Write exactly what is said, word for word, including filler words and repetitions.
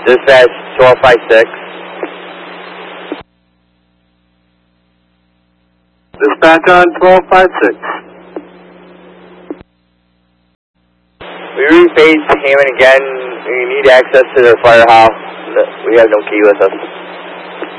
Dispatch twelve five six. Dispatch on twelve five six. We rephased Hammond again. We need access to the firehouse. We have no key with us.